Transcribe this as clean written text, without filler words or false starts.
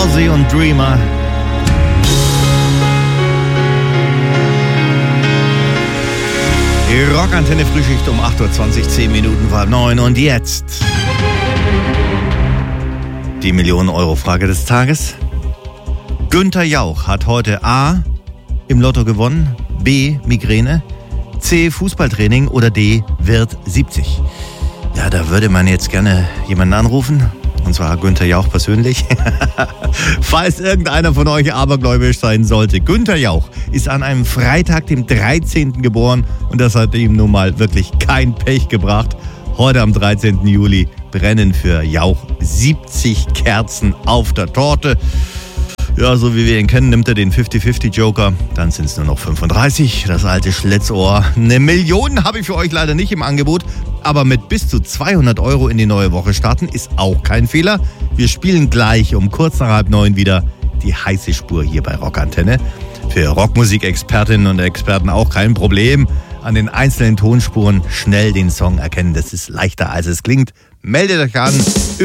Halsey und Dreamer. Die Rockantenne Frühschicht um 8.20 Uhr, 10 Minuten vor 9 und jetzt die Millionen-Euro-Frage des Tages. Günther Jauch hat heute A. im Lotto gewonnen, B. Migräne, C. Fußballtraining oder D. wird 70. Ja, da würde man jetzt gerne jemanden anrufen, und zwar Günther Jauch persönlich. Falls irgendeiner von euch abergläubisch sein sollte. Günther Jauch ist an einem Freitag, dem 13. geboren und das hat ihm nun mal wirklich kein Pech gebracht. Heute am 13. Juli brennen für Jauch 70 Kerzen auf der Torte. Ja, so wie wir ihn kennen, nimmt er den 50-50-Joker. Dann sind es nur noch 35, das alte Schlitzohr. 1 Million habe ich für euch leider nicht im Angebot. Aber mit bis zu 200 Euro in die neue Woche starten ist auch kein Fehler. Wir spielen gleich um kurz nach 8:30 wieder die heiße Spur hier bei Rockantenne. Für Rockmusikexpertinnen und Experten auch kein Problem. An den einzelnen Tonspuren schnell den Song erkennen. Das ist leichter als es klingt. Meldet euch an über